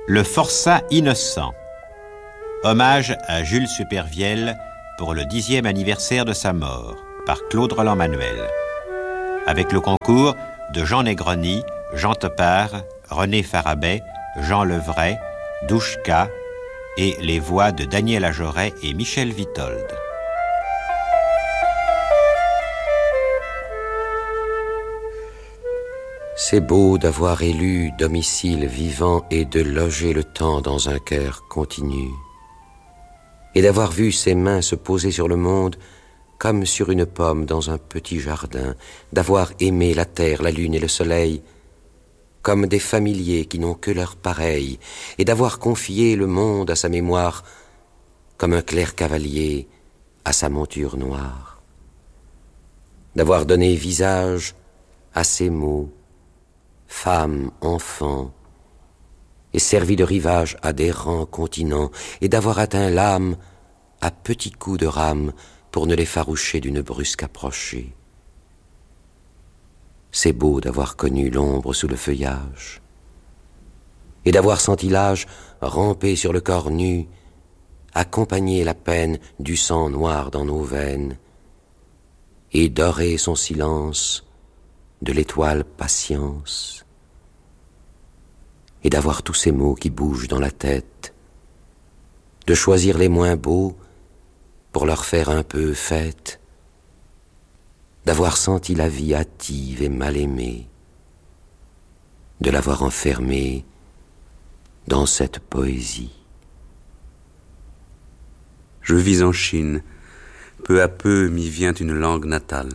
Le forçat innocent. Hommage à Jules Supervielle pour le 10e anniversaire de sa mort, par Claude Roland-Manuel. Avec le concours de Jean Negroni, Jean Topard, René Farabet, Jean Levray, Douchka et les voix de Daniel Ajoret et Michel Vitold. C'est beau d'avoir élu domicile vivant et de loger le temps dans un cœur continu, et d'avoir vu ses mains se poser sur le monde comme sur une pomme dans un petit jardin, d'avoir aimé la terre, la lune et le soleil comme des familiers qui n'ont que leur pareil, et d'avoir confié le monde à sa mémoire comme un clerc cavalier à sa monture noire, d'avoir donné visage à ses mots, femmes, enfants, et servi de rivage à d'errants continents, et d'avoir atteint l'âme à petits coups de rame pour ne l'effaroucher d'une brusque approchée. C'est beau d'avoir connu l'ombre sous le feuillage, et d'avoir senti l'âge ramper sur le corps nu, accompagner la peine du sang noir dans nos veines, et dorer son silence de l'étoile patience, et d'avoir tous ces mots qui bougent dans la tête, de choisir les moins beaux pour leur faire un peu fête, d'avoir senti la vie hâtive et mal aimée, de l'avoir enfermée dans cette poésie. Je vis en Chine, peu à peu m'y vient une langue natale.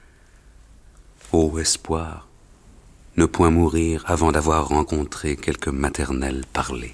Ô espoir, ne point mourir avant d'avoir rencontré quelque maternelle parler.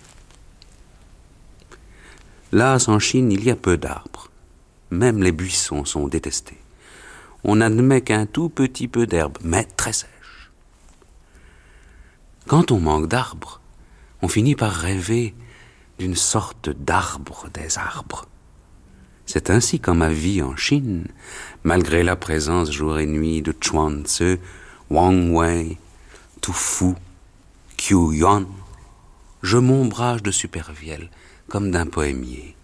Là, en Chine, il y a peu d'arbres. Même les buissons sont détestés. On n'admet qu'un tout petit peu d'herbe, mais très sèche. Quand on manque d'arbres, on finit par rêver d'une sorte d'arbre des arbres. C'est ainsi qu'en ma vie en Chine, malgré la présence jour et nuit de Chuan Tzu, Wang Wei, Tu Fu, Qiu Yuan, je m'ombrage de Supervielle comme d'un poémier.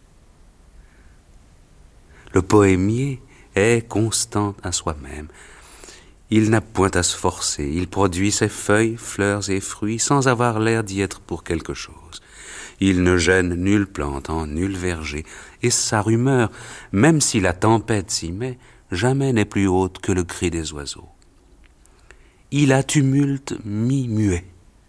Le poémier est constant à soi-même. Il n'a point à se forcer. Il produit ses feuilles, fleurs et fruits sans avoir l'air d'y être pour quelque chose. Il ne gêne nulle plante en nul verger, et sa rumeur, même si la tempête s'y met, jamais n'est plus haute que le cri des oiseaux. Il a tumulte mi-muet.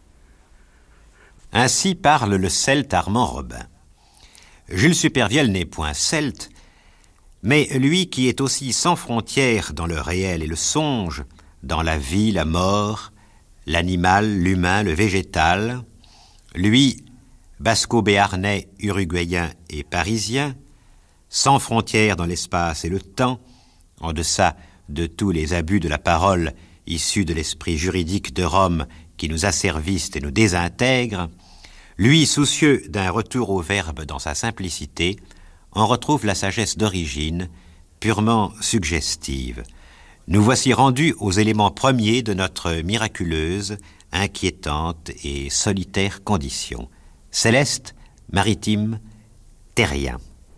Ainsi parle le celte Armand Robin. Jules Supervielle n'est point celte, mais lui qui est aussi sans frontières dans le réel et le songe, dans la vie, la mort, l'animal, l'humain, le végétal, lui, basco-béarnais, uruguayen et parisien, sans frontières dans l'espace et le temps, en deçà de tous les abus de la parole issus de l'esprit juridique de Rome qui nous asservissent et nous désintègrent, lui, soucieux d'un retour au verbe dans sa simplicité, on retrouve la sagesse d'origine, purement suggestive. Nous voici rendus aux éléments premiers de notre miraculeuse, inquiétante et solitaire condition. Céleste, maritime, terrien.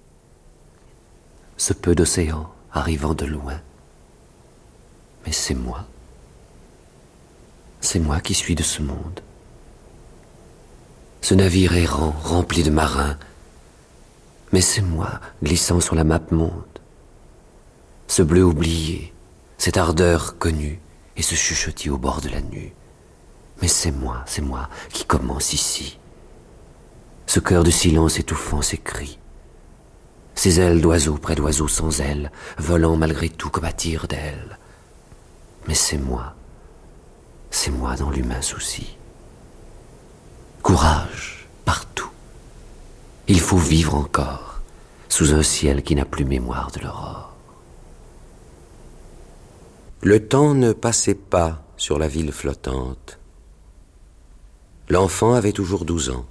Ce peu d'océan arrivant de loin, mais c'est moi. C'est moi qui suis de ce monde. Ce navire errant, rempli de marins, mais c'est moi, glissant sur la map monde. Ce bleu oublié, cette ardeur connue, et ce chuchotis au bord de la nue. Mais c'est moi qui commence ici. Ce cœur de silence étouffant ses cris. Ces ailes d'oiseaux près d'oiseaux sans ailes, volant malgré tout comme à tire d'ailes. Mais c'est moi dans l'humain souci. Courage, partout. Il faut vivre encore, sous un ciel qui n'a plus mémoire de l'aurore. Le temps ne passait pas sur la ville flottante. L'enfant avait toujours 12 ans.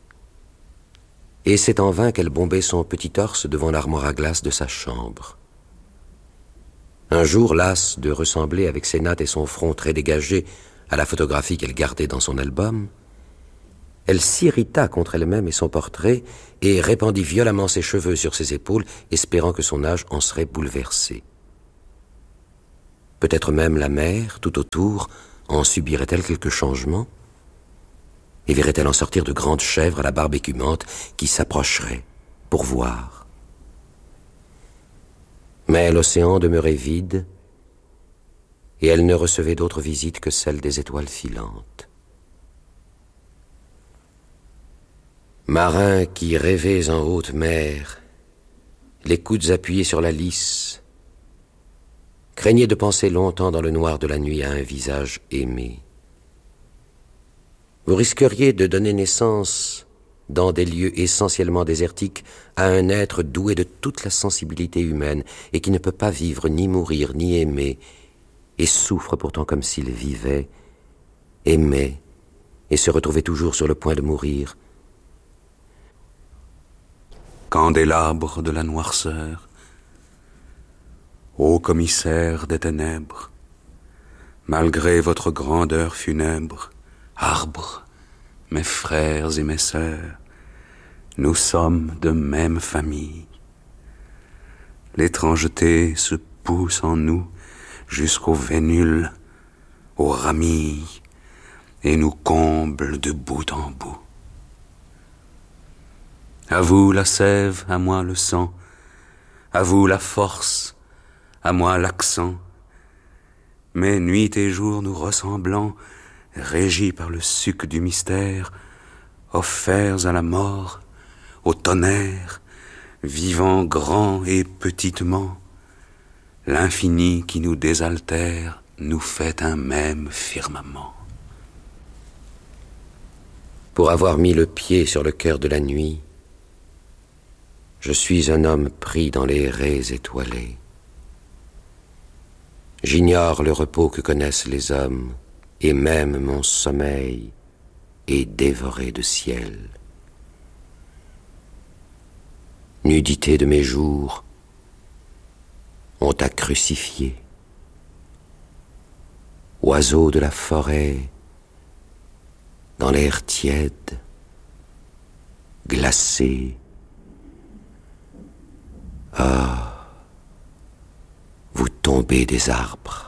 Et c'est en vain qu'elle bombait son petit torse devant l'armoire à glace de sa chambre. Un jour, lasse de ressembler avec ses nattes et son front très dégagé à la photographie qu'elle gardait dans son album, Elle s'irrita contre elle-même et son portrait, et répandit violemment ses cheveux sur ses épaules, espérant que son âge en serait bouleversé. Peut-être même la mer, tout autour, en subirait-elle quelque changement, et verrait-elle en sortir de grandes chèvres à la barbe écumante qui s'approcheraient pour voir. Mais l'océan demeurait vide, et elle ne recevait d'autres visites que celles des étoiles filantes. Marins qui rêvez en haute mer, les coudes appuyés sur la lisse, craignez de penser longtemps dans le noir de la nuit à un visage aimé. Vous risqueriez de donner naissance, dans des lieux essentiellement désertiques, à un être doué de toute la sensibilité humaine et qui ne peut pas vivre, ni mourir, ni aimer, et souffre pourtant comme s'il vivait, aimait, et se retrouvait toujours sur le point de mourir. Candélabre de la noirceur, ô commissaire des ténèbres, malgré votre grandeur funèbre, arbres, mes frères et mes sœurs, nous sommes de même famille. L'étrangeté se pousse en nous jusqu'aux vénules, aux ramilles, et nous comble de bout en bout. À vous la sève, à moi le sang, à vous la force, à moi l'accent. Mais nuit et jour nous ressemblants, régis par le suc du mystère, offerts à la mort, au tonnerre, vivant grand et petitement, l'infini qui nous désaltère nous fait un même firmament. Pour avoir mis le pied sur le cœur de la nuit, je suis un homme pris dans les raies étoilées. J'ignore le repos que connaissent les hommes, et même mon sommeil est dévoré de ciel. Nudité de mes jours, on t'a crucifié. Oiseau de la forêt, dans l'air tiède, glacé. Ah, vous tombez des arbres.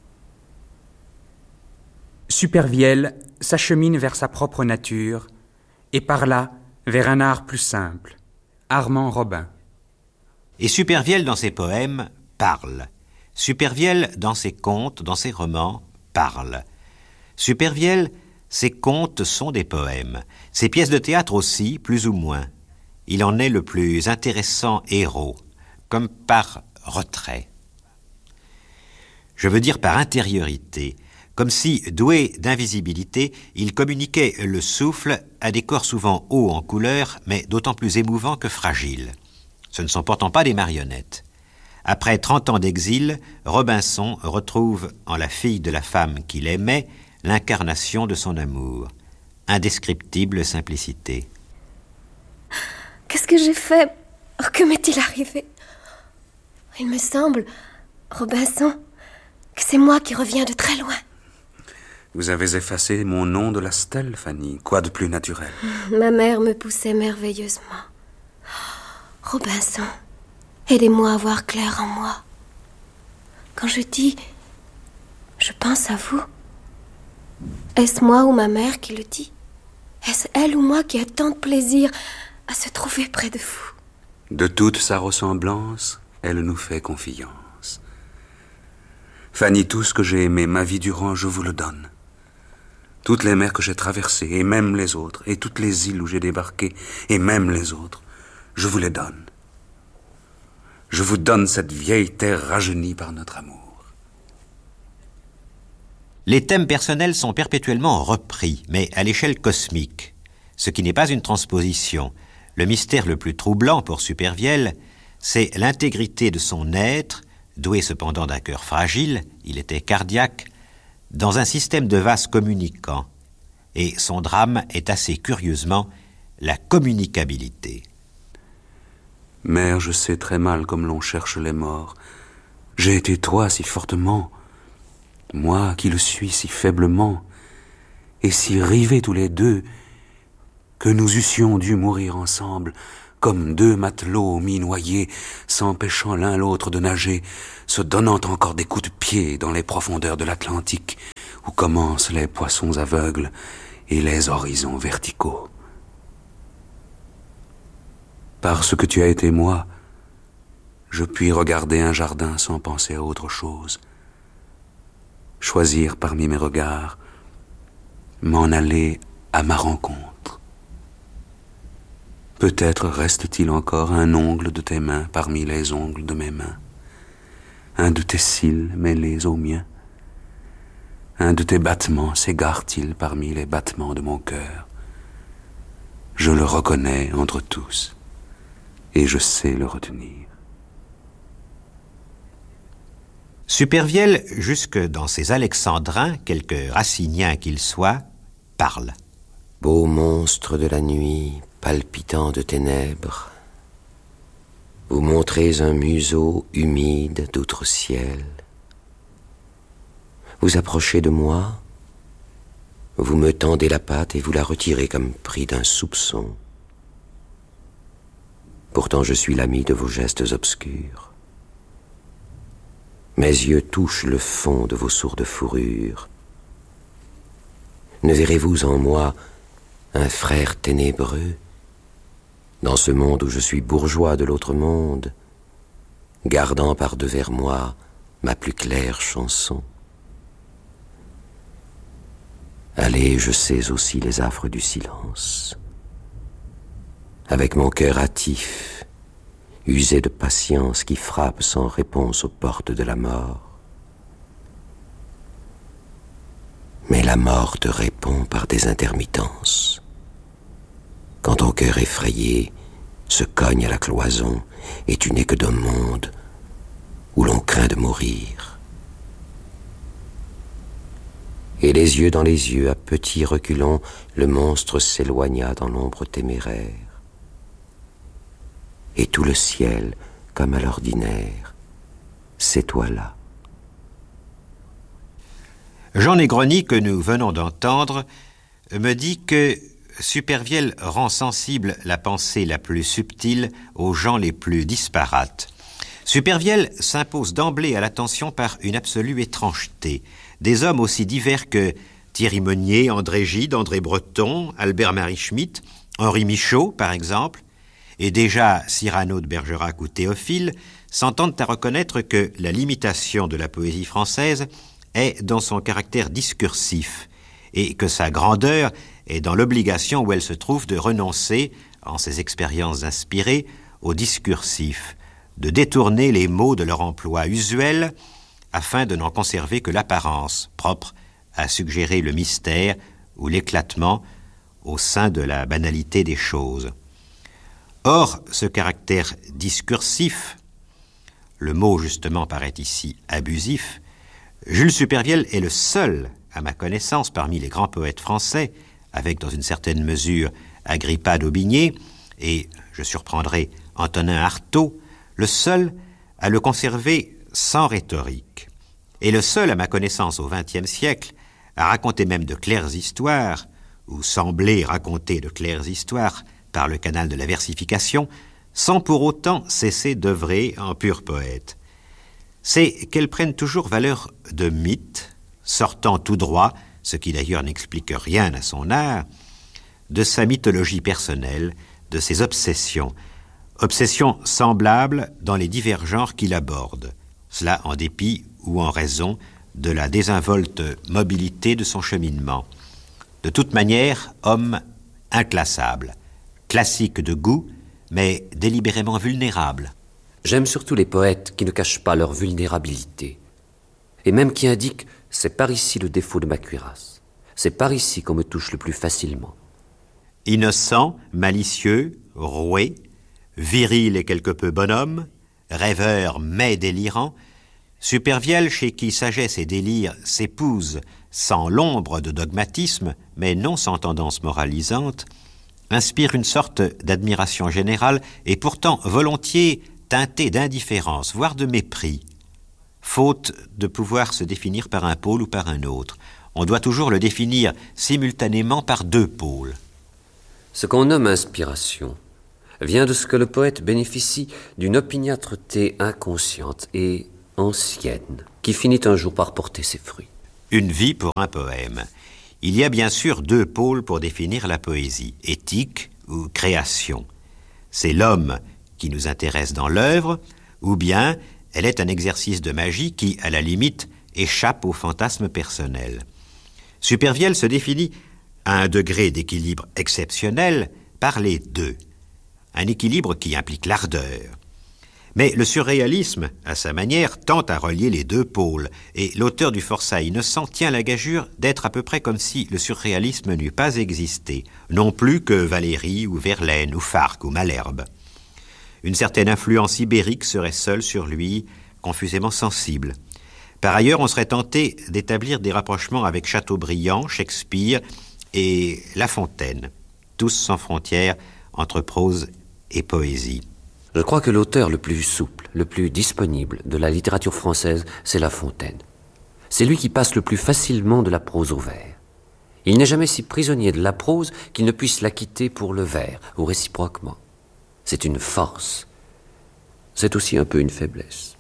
Supervielle s'achemine vers sa propre nature, et par là vers un art plus simple. Armand Robin. Et Supervielle, dans ses poèmes, parle. Supervielle, dans ses contes, dans ses romans, parle. Supervielle, ses contes sont des poèmes. Ses pièces de théâtre aussi, plus ou moins. Il en est le plus intéressant héros, comme par retrait. Je veux dire par intériorité, comme si, doué d'invisibilité, il communiquait le souffle à des corps souvent hauts en couleur, mais d'autant plus émouvants que fragiles. Ce ne sont pourtant pas des marionnettes. Après 30 ans d'exil, Robinson retrouve en la fille de la femme qu'il aimait l'incarnation de son amour. Indescriptible simplicité. Qu'est-ce que j'ai fait? Oh, que m'est-il arrivé? Il me semble, Robinson, que c'est moi qui reviens de très loin. Vous avez effacé mon nom de la stèle, Fanny. Quoi de plus naturel? Ma mère me poussait merveilleusement. Robinson, aidez-moi à voir clair en moi. Quand je dis « je pense à vous », est-ce moi ou ma mère qui le dit? Est-ce elle ou moi qui a tant de plaisir à se trouver près de vous? De toute sa ressemblance, elle nous fait confiance. Fanny, tout ce que j'ai aimé ma vie durant, je vous le donne. Toutes les mers que j'ai traversées, et même les autres, et toutes les îles où j'ai débarqué, et même les autres, je vous les donne. Je vous donne cette vieille terre rajeunie par notre amour. Les thèmes personnels sont perpétuellement repris, mais à l'échelle cosmique, ce qui n'est pas une transposition. Le mystère le plus troublant pour Supervielle, c'est l'intégrité de son être, doué cependant d'un cœur fragile, il était cardiaque, dans un système de vases communicants. Et son drame est assez curieusement la communicabilité. Mère, je sais très mal comme l'on cherche les morts. J'ai été toi si fortement, moi qui le suis si faiblement, et si rivés tous les deux, que nous eussions dû mourir ensemble, comme deux matelots mi-noyés, s'empêchant l'un l'autre de nager, se donnant encore des coups de pied dans les profondeurs de l'Atlantique, où commencent les poissons aveugles et les horizons verticaux. Parce que tu as été moi, je puis regarder un jardin sans penser à autre chose, choisir parmi mes regards, m'en aller à ma rencontre. Peut-être reste-t-il encore un ongle de tes mains parmi les ongles de mes mains, un de tes cils mêlés aux miens, un de tes battements s'égare-t-il parmi les battements de mon cœur. Je le reconnais entre tous, et je sais le retenir. Supervielle, jusque dans ses alexandrins, quelque raciniens qu'ils soient, parle. Beau monstre de la nuit, palpitant de ténèbres, vous montrez un museau humide d'outre ciel. Vous approchez de moi, vous me tendez la patte et vous la retirez comme pris d'un soupçon. Pourtant je suis l'ami de vos gestes obscurs. Mes yeux touchent le fond de vos sourdes fourrures. Ne verrez-vous en moi un frère ténébreux, dans ce monde où je suis bourgeois de l'autre monde, gardant par devers moi ma plus claire chanson? Allez, je sais aussi les affres du silence. Avec mon cœur hâtif, usé de patience qui frappe sans réponse aux portes de la mort. Mais la mort te répond par des intermittences. Quand ton cœur effrayé se cogne à la cloison et tu n'es que d'un monde où l'on craint de mourir. Et les yeux dans les yeux, à petits reculons, le monstre s'éloigna dans l'ombre téméraire. Et tout le ciel, comme à l'ordinaire, s'étoila. Jean Negroni, que nous venons d'entendre, me dit que Supervielle rend sensible la pensée la plus subtile aux gens les plus disparates. Supervielle s'impose d'emblée à l'attention par une absolue étrangeté. Des hommes aussi divers que Thierry Meunier, André Gide, André Breton, Albert-Marie Schmitt, Henri Michaud, par exemple, et déjà Cyrano de Bergerac ou Théophile, s'entendent à reconnaître que la limitation de la poésie française est dans son caractère discursif, et que sa grandeur est dans l'obligation où elle se trouve de renoncer, en ses expériences inspirées, au discursif, de détourner les mots de leur emploi usuel afin de n'en conserver que l'apparence, propre à suggérer le mystère ou l'éclatement au sein de la banalité des choses. Or, ce caractère discursif, le mot justement paraît ici abusif, Jules Supervielle est le seul, à ma connaissance, parmi les grands poètes français, avec dans une certaine mesure Agrippa d'Aubigné et, je surprendrai, Antonin Artaud, le seul à le conserver sans rhétorique, et le seul, à ma connaissance, au XXe siècle, à raconter même de claires histoires, ou sembler raconter de claires histoires par le canal de la versification, sans pour autant cesser d'œuvrer en pur poète. C'est qu'elles prennent toujours valeur de mythe, sortant tout droit, ce qui d'ailleurs n'explique rien à son art, de sa mythologie personnelle, de ses obsessions semblables dans les divers genres qu'il aborde, cela en dépit ou en raison de la désinvolte mobilité de son cheminement. De toute manière, homme inclassable, classique de goût, mais délibérément vulnérable. J'aime surtout les poètes qui ne cachent pas leur vulnérabilité, et même qui indiquent « c'est par ici le défaut de ma cuirasse, c'est par ici qu'on me touche le plus facilement ». Innocent, malicieux, roué, viril et quelque peu bonhomme, rêveur mais délirant, Supervielle, chez qui sagesse et délire s'épousent sans l'ombre de dogmatisme, mais non sans tendance moralisante, inspire une sorte d'admiration générale et pourtant volontiers teintée d'indifférence, voire de mépris, faute de pouvoir se définir par un pôle ou par un autre. On doit toujours le définir simultanément par deux pôles. Ce qu'on nomme inspiration vient de ce que le poète bénéficie d'une opiniâtreté inconsciente et ancienne, qui finit un jour par porter ses fruits. Une vie pour un poème. Il y a bien sûr deux pôles pour définir la poésie, éthique ou création. C'est l'homme qui nous intéresse dans l'œuvre, ou bien elle est un exercice de magie qui, à la limite, échappe au fantasme personnel. Supervielle se définit à un degré d'équilibre exceptionnel par les deux. Un équilibre qui implique l'ardeur. Mais le surréalisme, à sa manière, tente à relier les deux pôles, et l'auteur du Forçat innocent tient la gageure d'être à peu près comme si le surréalisme n'eût pas existé, non plus que Valéry ou Verlaine ou Farc ou Malherbe. Une certaine influence ibérique serait seule sur lui, confusément sensible. Par ailleurs, on serait tenté d'établir des rapprochements avec Chateaubriand, Shakespeare et La Fontaine, tous sans frontières entre prose et poésie. Je crois que l'auteur le plus souple, le plus disponible de la littérature française, c'est La Fontaine. C'est lui qui passe le plus facilement de la prose au vers. Il n'est jamais si prisonnier de la prose qu'il ne puisse la quitter pour le vers, ou réciproquement. C'est une force. C'est aussi un peu une faiblesse.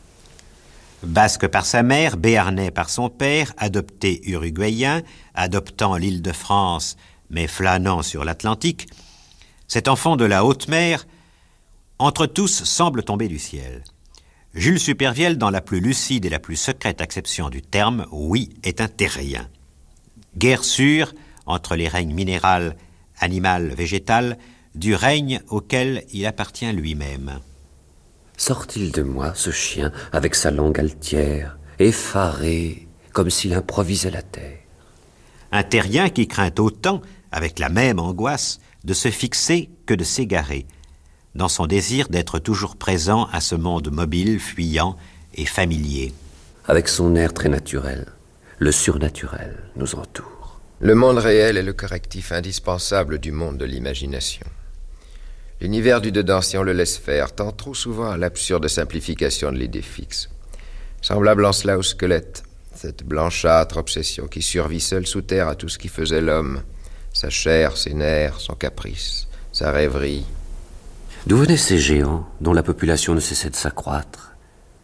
Basque par sa mère, béarnais par son père, adopté uruguayen, adoptant l'île de France, mais flânant sur l'Atlantique, cet enfant de la haute mer, entre tous, semble tomber du ciel. Jules Supervielle, dans la plus lucide et la plus secrète acception du terme, oui, est un terrien. Guère sûr, entre les règnes minéral, animal, végétal, du règne auquel il appartient lui-même. Sort-il de moi, ce chien, avec sa langue altière, effaré, comme s'il improvisait la terre? Un terrien qui craint autant, avec la même angoisse, de se fixer que de s'égarer, dans son désir d'être toujours présent à ce monde mobile, fuyant et familier. Avec son air très naturel, le surnaturel nous entoure. Le monde réel est le correctif indispensable du monde de l'imagination. L'univers du dedans, si on le laisse faire, tend trop souvent à l'absurde simplification de l'idée fixe. Semblable en cela au squelette, cette blanchâtre obsession qui survit seule sous terre à tout ce qui faisait l'homme, sa chair, ses nerfs, son caprice, sa rêverie. D'où venaient ces géants dont la population ne cessait de s'accroître?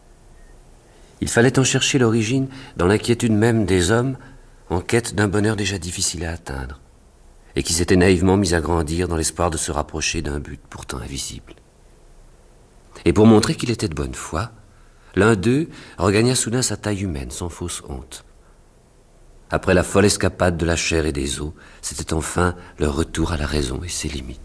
Il fallait en chercher l'origine dans l'inquiétude même des hommes en quête d'un bonheur déjà difficile à atteindre, et qui s'étaient naïvement mis à grandir dans l'espoir de se rapprocher d'un but pourtant invisible. Et pour montrer qu'il était de bonne foi, l'un d'eux regagna soudain sa taille humaine, sans fausse honte. Après la folle escapade de la chair et des os, c'était enfin le retour à la raison et ses limites.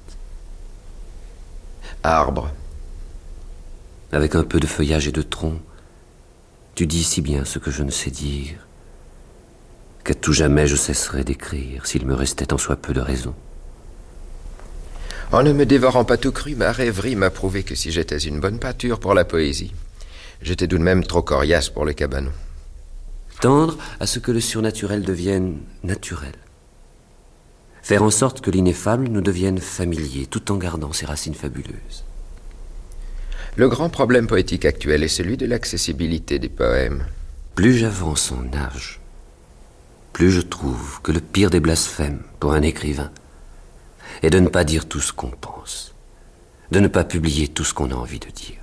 Arbre. Avec un peu de feuillage et de tronc, tu dis si bien ce que je ne sais dire, qu'à tout jamais je cesserais d'écrire s'il me restait tant soit peu de raison. En ne me dévorant pas tout cru, ma rêverie m'a prouvé que si j'étais une bonne pâture pour la poésie, j'étais tout de même trop coriace pour le cabanon. Tendre à ce que le surnaturel devienne naturel. Faire en sorte que l'ineffable nous devienne familier, tout en gardant ses racines fabuleuses. Le grand problème poétique actuel est celui de l'accessibilité des poèmes. Plus j'avance en âge, plus je trouve que le pire des blasphèmes pour un écrivain est de ne pas dire tout ce qu'on pense, de ne pas publier tout ce qu'on a envie de dire.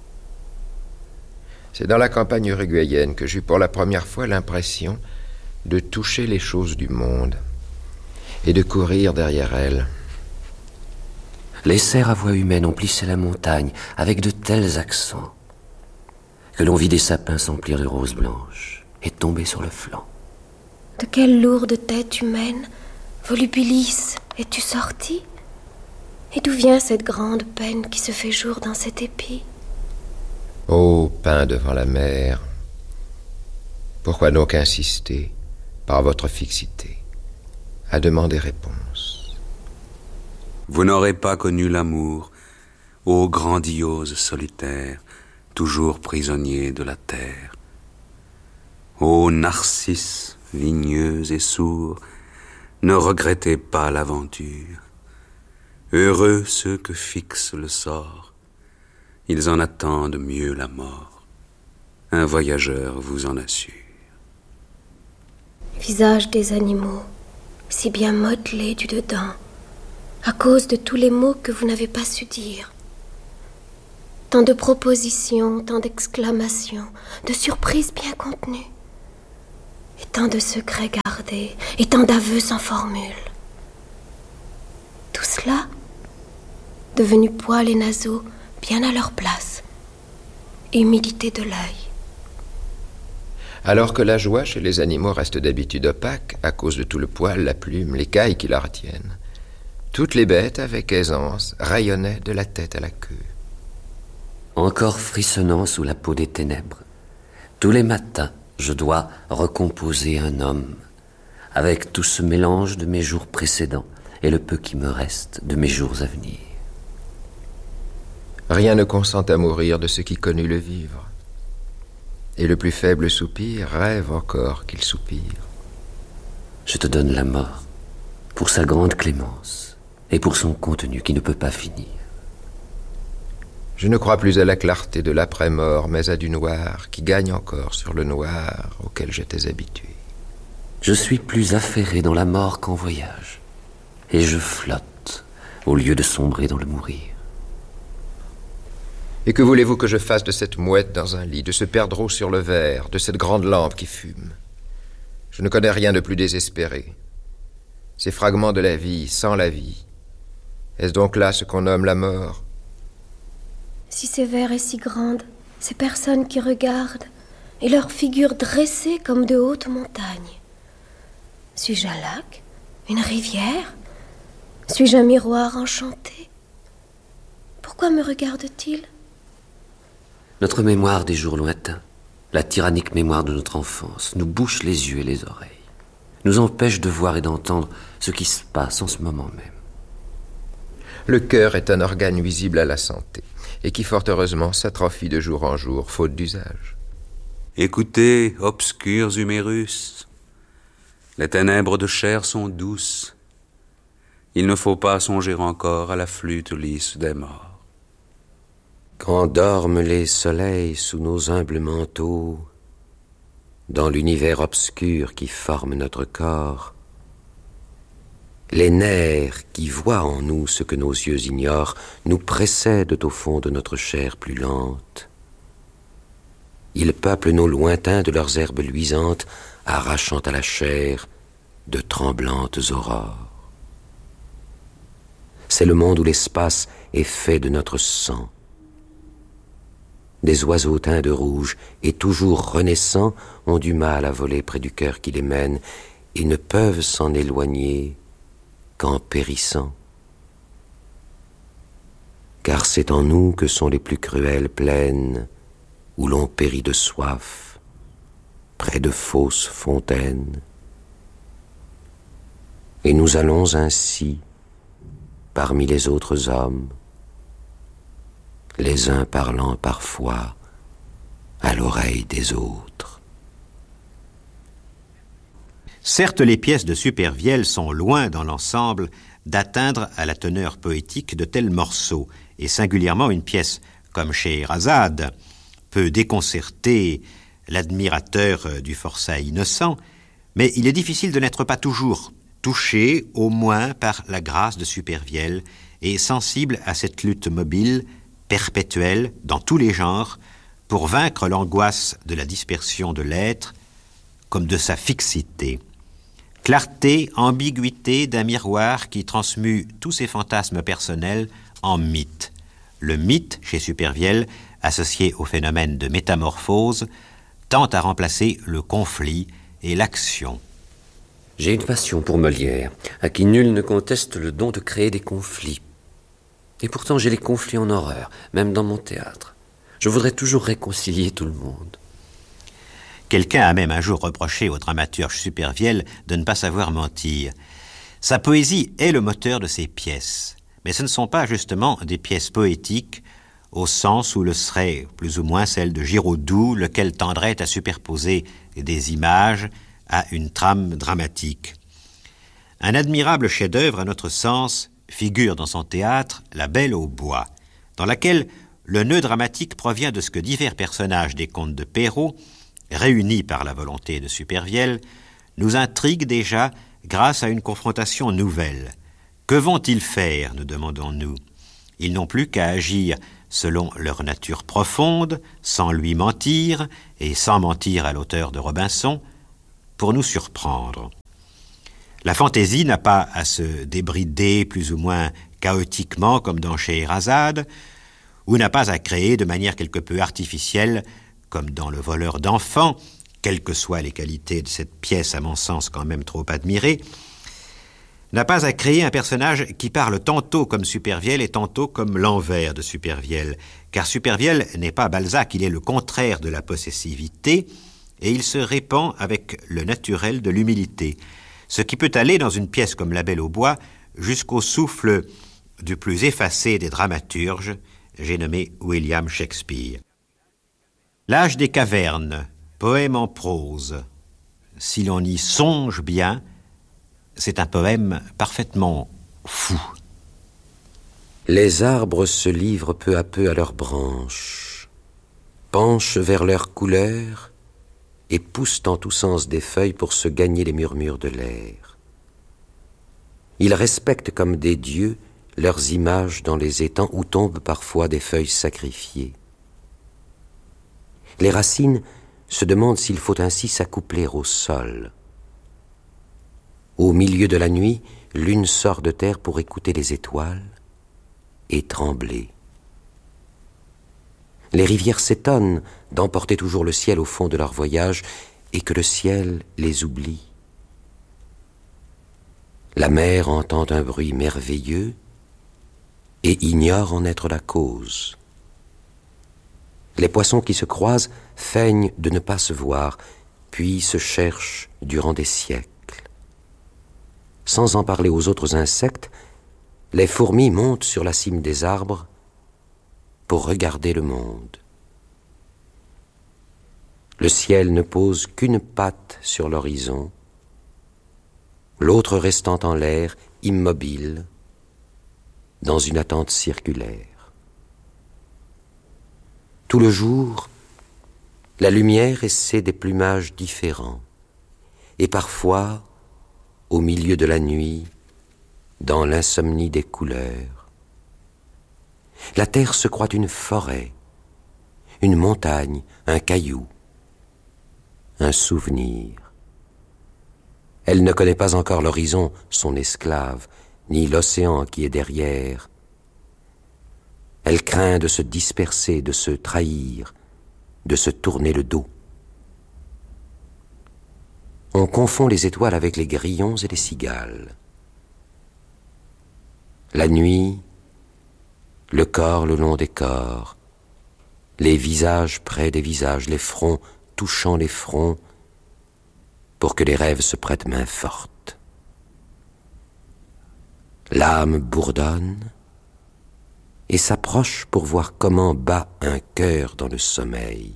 C'est dans la campagne uruguayenne que j'eus pour la première fois l'impression de toucher les choses du monde et de courir derrière elles. Les cerfs à voix humaine emplissaient la montagne avec de tels accents que l'on vit des sapins s'emplir de roses blanches et tomber sur le flanc. De quelle lourde tête humaine, volubilis, es-tu sorti? Et d'où vient cette grande peine qui se fait jour dans cet épi? Ô pain devant la mer, pourquoi donc insister, par votre fixité, à demander réponse? Vous n'aurez pas connu l'amour, ô grandiose solitaire, toujours prisonnier de la terre. Ô narcisse, ligneux et sourd, ne regrettez pas l'aventure. Heureux ceux que fixe le sort, ils en attendent mieux la mort. Un voyageur vous en assure. Visage des animaux, si bien modelés du dedans, à cause de tous les mots que vous n'avez pas su dire. Tant de propositions, tant d'exclamations, de surprises bien contenues, et tant de secrets gardés, et tant d'aveux sans formule. Tout cela, devenu poils et naseaux bien à leur place, et humidité de l'œil. Alors que la joie chez les animaux reste d'habitude opaque, à cause de tout le poil, la plume, l'écaille qui la retiennent, toutes les bêtes, avec aisance, rayonnaient de la tête à la queue. Encore frissonnant sous la peau des ténèbres, tous les matins, je dois recomposer un homme, avec tout ce mélange de mes jours précédents et le peu qui me reste de mes jours à venir. Rien ne consent à mourir de ce qui connut le vivre. Et le plus faible soupir rêve encore qu'il soupire. Je te donne la mort pour sa grande clémence et pour son contenu qui ne peut pas finir. Je ne crois plus à la clarté de l'après-mort, mais à du noir qui gagne encore sur le noir auquel j'étais habitué. Je suis plus affairé dans la mort qu'en voyage, et je flotte au lieu de sombrer dans le mourir. Et que voulez-vous que je fasse de cette mouette dans un lit, de ce perdreau sur le verre, de cette grande lampe qui fume? Je ne connais rien de plus désespéré. Ces fragments de la vie, sans la vie, est-ce donc là ce qu'on nomme la mort? Si sévère et si grande, ces personnes qui regardent, et leurs figures dressées comme de hautes montagnes. Suis-je un lac? Une rivière? Suis-je un miroir enchanté? Pourquoi me regardent-ils? Notre mémoire des jours lointains, la tyrannique mémoire de notre enfance, nous bouche les yeux et les oreilles, nous empêche de voir et d'entendre ce qui se passe en ce moment même. Le cœur est un organe nuisible à la santé, et qui fort heureusement s'atrophie de jour en jour, faute d'usage. Écoutez, obscurs humérus, les ténèbres de chair sont douces. Il ne faut pas songer encore à la flûte lisse des morts. Quand dorment les soleils sous nos humbles manteaux, dans l'univers obscur qui forme notre corps, les nerfs qui voient en nous ce que nos yeux ignorent nous précèdent au fond de notre chair plus lente. Ils peuplent nos lointains de leurs herbes luisantes, arrachant à la chair de tremblantes aurores. C'est le monde où l'espace est fait de notre sang. Des oiseaux teints de rouge et toujours renaissants ont du mal à voler près du cœur qui les mène et ne peuvent s'en éloigner qu'en périssant. Car c'est en nous que sont les plus cruelles plaines où l'on périt de soif, près de fausses fontaines. Et nous allons ainsi parmi les autres hommes, les uns parlant parfois à l'oreille des autres. Certes, les pièces de Supervielle sont loin dans l'ensemble d'atteindre à la teneur poétique de tels morceaux, et singulièrement une pièce comme Scheherazade peut déconcerter l'admirateur du forçat innocent, mais il est difficile de n'être pas toujours touché, au moins par la grâce de Supervielle, et sensible à cette lutte mobile, perpétuelle, dans tous les genres, pour vaincre l'angoisse de la dispersion de l'être, comme de sa fixité. Clarté, ambiguïté d'un miroir qui transmue tous ses fantasmes personnels en mythe. Le mythe, chez Supervielle, associé au phénomène de métamorphose, tend à remplacer le conflit et l'action. J'ai une passion pour Molière, à qui nul ne conteste le don de créer des conflits. Et pourtant j'ai les conflits en horreur, même dans mon théâtre. Je voudrais toujours réconcilier tout le monde. Quelqu'un a même un jour reproché au dramaturge Supervielle de ne pas savoir mentir. Sa poésie est le moteur de ses pièces, mais ce ne sont pas justement des pièces poétiques au sens où le serait plus ou moins celle de Giraudoux, lequel tendrait à superposer des images à une trame dramatique. Un admirable chef-d'œuvre, à notre sens, figure dans son théâtre La Belle au bois, dans laquelle le nœud dramatique provient de ce que divers personnages des contes de Perrault, réunis par la volonté de Supervielle, nous intriguent déjà grâce à une confrontation nouvelle. Que vont-ils faire, nous demandons-nous? Ils n'ont plus qu'à agir selon leur nature profonde, sans lui mentir, et sans mentir à l'auteur de Robinson, pour nous surprendre. La fantaisie n'a pas à se débrider plus ou moins chaotiquement comme dans Scheherazade, ou n'a pas à créer de manière quelque peu artificielle comme dans Le voleur d'enfants, quelles que soient les qualités de cette pièce à mon sens quand même trop admirée, n'a pas à créer un personnage qui parle tantôt comme Supervielle et tantôt comme l'envers de Supervielle, car Supervielle n'est pas Balzac, il est le contraire de la possessivité, et il se répand avec le naturel de l'humilité, ce qui peut aller dans une pièce comme La Belle au bois jusqu'au souffle du plus effacé des dramaturges, j'ai nommé William Shakespeare. L'âge des cavernes, poème en prose, si l'on y songe bien, c'est un poème parfaitement fou. Les arbres se livrent peu à peu à leurs branches, penchent vers leurs couleurs et poussent en tous sens des feuilles pour se gagner les murmures de l'air. Ils respectent comme des dieux leurs images dans les étangs où tombent parfois des feuilles sacrifiées. Les racines se demandent s'il faut ainsi s'accoupler au sol. Au milieu de la nuit, l'une sort de terre pour écouter les étoiles et trembler. Les rivières s'étonnent d'emporter toujours le ciel au fond de leur voyage et que le ciel les oublie. La mer entend un bruit merveilleux et ignore en être la cause. Les poissons qui se croisent feignent de ne pas se voir, puis se cherchent durant des siècles. Sans en parler aux autres insectes, les fourmis montent sur la cime des arbres pour regarder le monde. Le ciel ne pose qu'une patte sur l'horizon, l'autre restant en l'air, immobile, dans une attente circulaire. Tout le jour, la lumière essaie des plumages différents, et parfois, au milieu de la nuit, dans l'insomnie des couleurs. La terre se croit une forêt, une montagne, un caillou, un souvenir. Elle ne connaît pas encore l'horizon, son esclave, ni l'océan qui est derrière. Elle craint de se disperser, de se trahir, de se tourner le dos. On confond les étoiles avec les grillons et les cigales. La nuit, le corps le long des corps, les visages près des visages, les fronts touchant les fronts, pour que les rêves se prêtent main forte. L'âme bourdonne et s'approche pour voir comment bat un cœur dans le sommeil.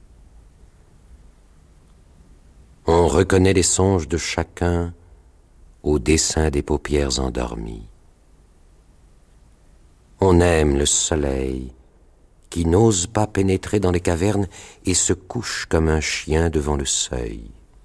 On reconnaît les songes de chacun au dessin des paupières endormies. On aime le soleil qui n'ose pas pénétrer dans les cavernes et se couche comme un chien devant le seuil.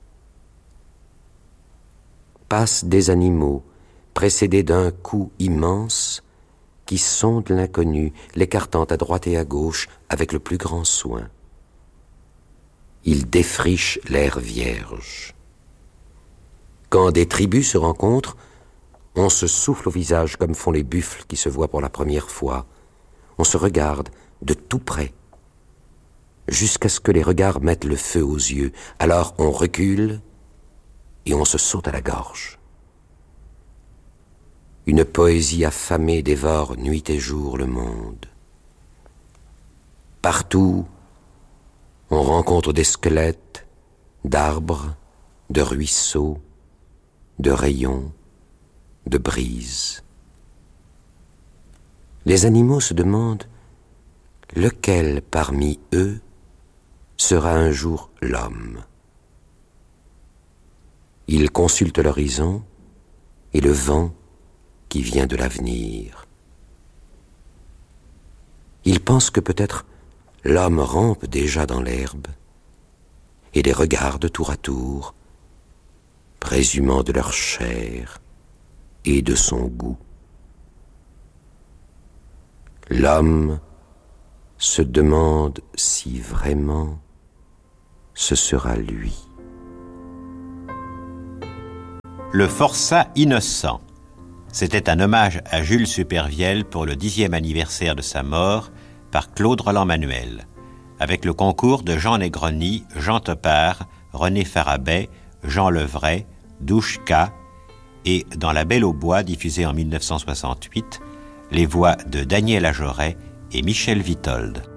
Passent des animaux précédés d'un coup immense qui sonde l'inconnu, l'écartant à droite et à gauche avec le plus grand soin. Ils défrichent l'air vierge. Quand des tribus se rencontrent, on se souffle au visage comme font les buffles qui se voient pour la première fois. On se regarde de tout près, jusqu'à ce que les regards mettent le feu aux yeux. Alors on recule et on se saute à la gorge. Une poésie affamée dévore nuit et jour le monde. Partout, on rencontre des squelettes, d'arbres, de ruisseaux, de rayons, de brises. Les animaux se demandent lequel parmi eux sera un jour l'homme. Ils consultent l'horizon et le vent qui vient de l'avenir. Ils pensent que peut-être l'homme rampe déjà dans l'herbe et les regarde tour à tour, présumant de leur chair et de son goût. L'homme se demande si vraiment ce sera lui. Le forçat innocent. C'était un hommage à Jules Supervielle pour le 10e anniversaire de sa mort par Claude Roland-Manuel, avec le concours de Jean Negroni, Jean Topard, René Farabet, Jean Levray, Douchka et, dans La Belle au bois, diffusée en 1968, les voix de Daniel Ajoret et Michel Vitold.